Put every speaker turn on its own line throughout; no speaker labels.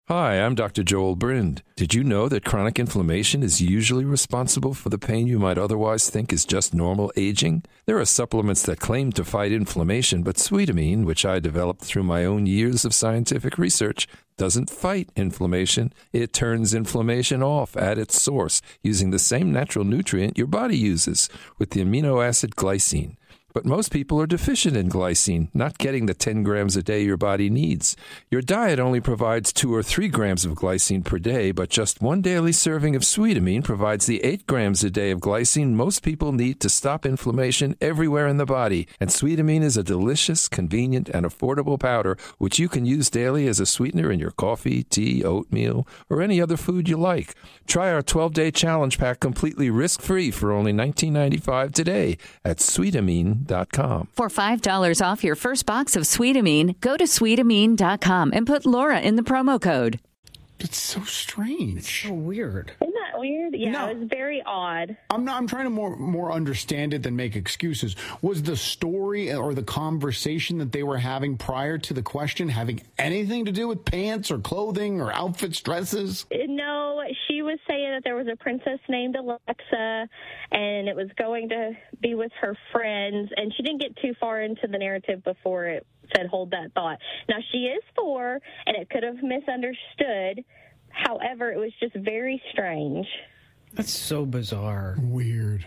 Hi, I'm Dr. Joel Brind. Did you know that chronic inflammation is usually responsible for the pain you might otherwise think is just normal aging? There are supplements that claim to fight inflammation, but Sweetamine, which I developed through my own years of scientific research, doesn't fight inflammation. It turns inflammation off at its source using the same natural nutrient your body uses, with the amino acid glycine. But most people are deficient in glycine, not getting the 10 grams a day your body needs. Your diet only provides 2 or 3 grams of glycine per day, but just one daily serving of Sweetamine provides the 8 grams a day of glycine most people need to stop inflammation everywhere in the body. And Sweetamine is a delicious, convenient, and affordable powder which you can use daily as a sweetener in your coffee, tea, oatmeal, or any other food you like. Try our 12-day challenge pack completely risk-free for only $19.95 today at Sweetamine.com.
For $5 off your first box of Sweetamine, go to Sweetamine.com and put Laura in the promo code.
It's so strange.
It's so weird.
Isn't that weird? Yeah,
No.
it was very odd.
I'm trying to more understand it than make excuses. Was the story or the conversation that they were having prior to the question having anything to do with pants or clothing or outfits, dresses?
No, she was saying that there was a princess named Alexa, and it was going to be with her friends, and she didn't get too far into the narrative before it said hold that thought. Now, she is 4, and it could have misunderstood. However, it was just very strange.
That's so bizarre.
Weird.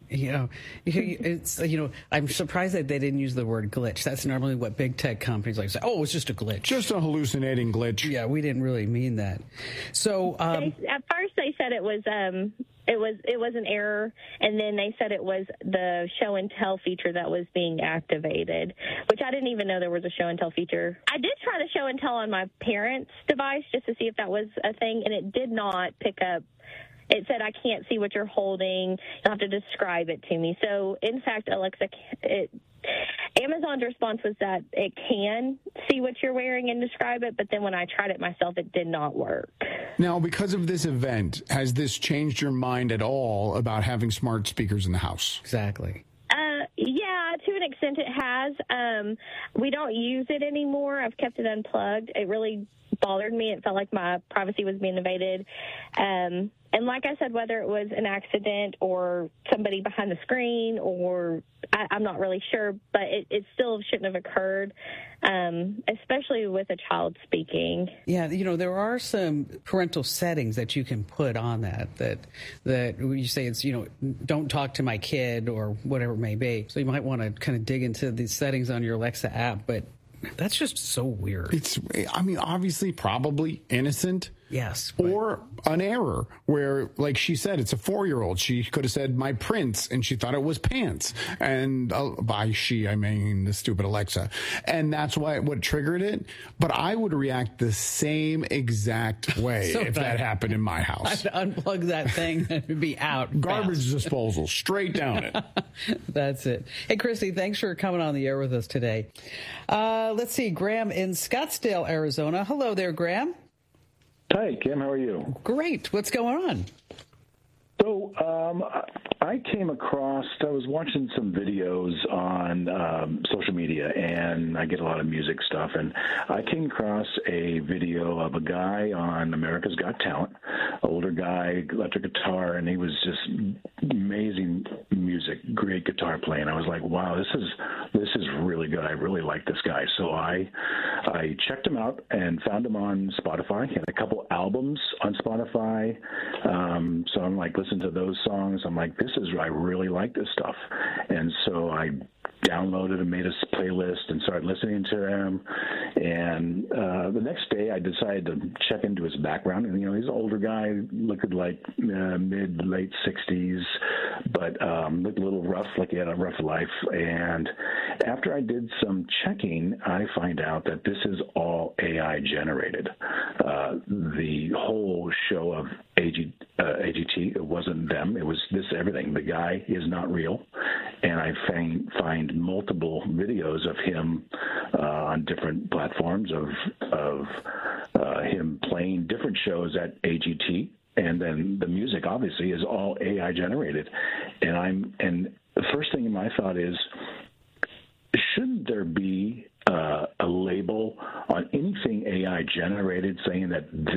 It's I'm surprised that they didn't use the word glitch. That's normally what big tech companies like say. Oh, it's just a glitch.
Just a hallucinating glitch.
Yeah, we didn't really mean that. So
At first, they said it was an error, and then they said it was the show and tell feature that was being activated, which I didn't even know there was a show and tell feature. I did try the show and tell on my parents' device just to see if that was a thing, and it did not pick up. It said, I can't see what you're holding. You'll have to describe it to me. So, in fact, Alexa, Amazon's response was that it can see what you're wearing and describe it, but then when I tried it myself, it did not work.
Now, because of this event, has this changed your mind at all about having smart speakers in the house?
exactly.
Yeah, to an extent it has. We don't use it anymore. I've kept it unplugged. It really bothered me. It felt like my privacy was being invaded. And like I said, whether it was an accident or somebody behind the screen or I'm not really sure, but it still shouldn't have occurred, especially with a child speaking.
Yeah, there are some parental settings that you can put on that you say it's, don't talk to my kid or whatever it may be. So you might want to kind of dig into these settings on your Alexa app, but that's just so weird.
Obviously, probably innocent.
Yes.
Or an error where, like she said, it's a 4-year-old. She could have said, my prince, and she thought it was pants. And by she, I mean the stupid Alexa. And that's what triggered it. But I would react the same exact way if that happened in my house.
I'd unplug that thing and it'd be out.
Garbage disposal, straight down it.
That's it. Hey, Christy, thanks for coming on the air with us today. Let's see, Graham in Scottsdale, Arizona. Hello there, Graham.
Hi, Kim. How are you?
Great. What's going on?
So I came across, I was watching some videos on social media, and I get a lot of music stuff, and I came across a video of a guy on America's Got Talent, older guy, electric guitar, and he was just amazing music, great guitar playing. I was like, wow, this is really good. I really like this guy. So I checked him out and found him on Spotify. He had a couple albums on Spotify. So I'm like, listen to those songs. I'm like, I really like this stuff. And so I downloaded and made a playlist and started listening to them. And the next day I decided to check into his background. And, he's an older guy, looked like mid-late 60s, but looked a little rough, like he had a rough life. And after I did some checking, I find out that this is all AI generated. The whole show of AGT, it wasn't them. It was everything. The guy is not real. And I find multiple videos of him on different platforms of him playing different shows at AGT. And then the music, obviously, is all AI generated. And the first thing in my thought is, shouldn't there be a label on anything AI generated saying that